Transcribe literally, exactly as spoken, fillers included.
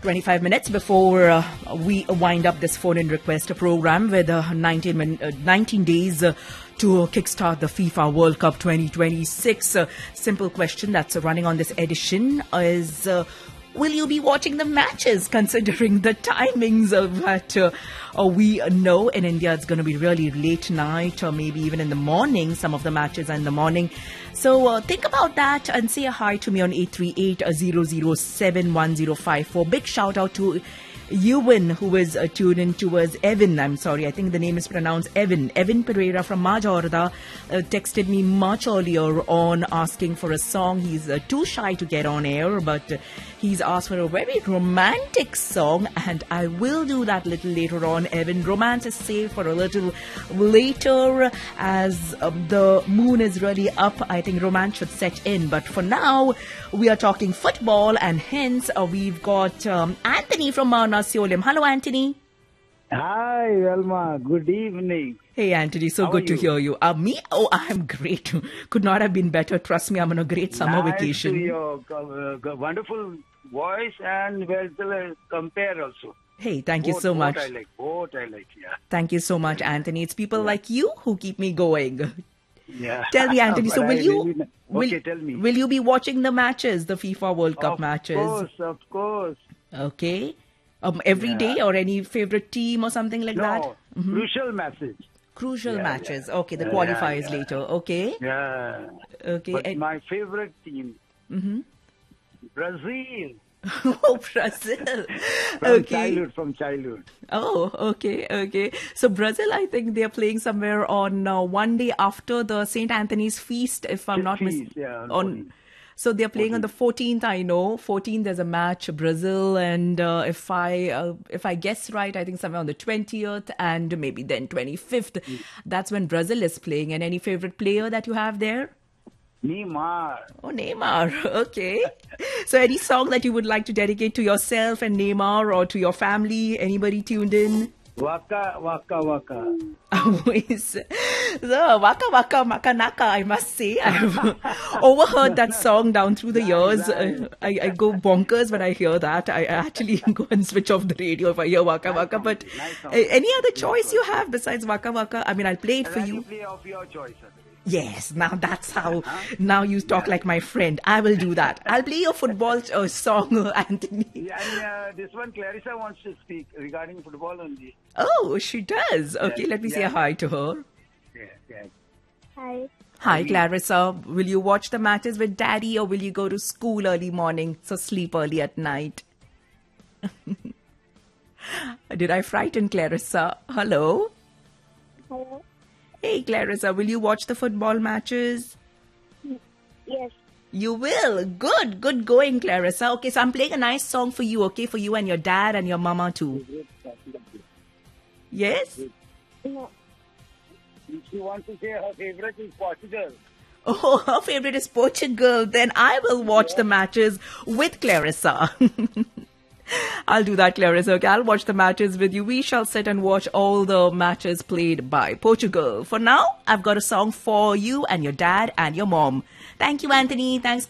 twenty-five minutes before uh, we wind up this phone-in request program with uh, nineteen, min- uh, nineteen days uh, to kickstart the FIFA World Cup twenty twenty-six. Uh, simple question that's running on this edition is... Uh, Will you be watching the matches, considering the timings of that? Uh, uh, we know in India it's going to be really late night or maybe even in the morning. Some of the matches are in the morning. So uh, think about that and say a hi to me on eight three eight, zero zero seven, one zero five four. Big shout out to Ewan, who is uh, tuned in towards Evan. I'm sorry, I think the name is pronounced Evan. Evan Pereira from Majorda uh, texted me much earlier on asking for a song. He's uh, too shy to get on air, but uh, he's asked for a very romantic song, and I will do that a little later on. Evan, romance is saved for a little later as um, the moon is really up. I think romance should set in. But for now, we are talking football, and hence uh, we've got um, Anthony from Mount Seolim. Hello, Anthony. Hi, Velma. Good evening. Hey, Anthony. So How good are to you? hear you. Uh, me? Oh, I'm great. Could not have been better. Trust me, I'm on a great summer nice vacation. To your uh, wonderful voice and well to compare also. Hey, thank you Both- so both much. I like. Both I like. Yeah. Thank you so much, Anthony. It's people like you who keep me going. Yeah. Tell me, Anthony, so But will I you really- will, Okay, tell me. will you be watching the matches, the FIFA World Cup of matches? course, of course. Okay. Um, every Yeah. day or any favorite team or something like that? No, crucial message. Crucial Yeah, matches. yeah. Okay, the Yeah, qualifiers yeah. later. Okay. Yeah. Okay. But and- my favorite team, Mhm. Brazil. Oh, Brazil. From Okay. childhood, from childhood. Oh, okay, okay. So Brazil, I think they're playing somewhere on uh, one day after the Saint Anthony's feast, if I'm not Feast, mistaken. yeah, on on fourteenth. So they're playing on the fourteenth. I know fourteenth. There's a match, Brazil, and uh, if I uh, if I guess right, I think somewhere on the twentieth and maybe then twenty-fifth. That's when Brazil is playing. And any favorite player that you have there? Neymar. Oh, Neymar. Okay. So any song that you would like to dedicate to yourself and Neymar or to your family? Anybody tuned in? Waka, waka, waka. Always. So, Waka Waka Maka Naka, I must say. I have overheard that song down through the years. Uh, I, I go bonkers when I hear that. I actually go and switch off the radio if I hear Waka Waka. But Nice song. uh, any other choice you have besides Waka Waka? I mean, I'll play it for And you. you play of your choice. I believe. Yes, now that's how, now you talk like my friend. I will do that. I'll play your football uh, song, Anthony. Yeah, and uh, this one, Clarissa wants to speak regarding football only. Oh, she does. Okay, Yes, let me say yeah. hi to her. Yeah, yeah. Hi. Hi, Clarissa. Will you watch the matches with Daddy or will you go to school early morning, so sleep early at night? Did I frighten Clarissa? Hello? Hello. Hey, Clarissa, will you watch the football matches? Yes. You will. Good, good going, Clarissa. Okay, so I'm playing a nice song for you, okay? For you and your dad and your mama too. Yes? No. She wants to say her favorite is Portugal. Oh, her favorite is Portugal. Then I will watch the matches with Clarissa. I'll do that, Clarissa. Okay, I'll watch the matches with you. We shall sit and watch all the matches played by Portugal. For now, I've got a song for you and your dad and your mom. Thank you, Anthony. Thanks.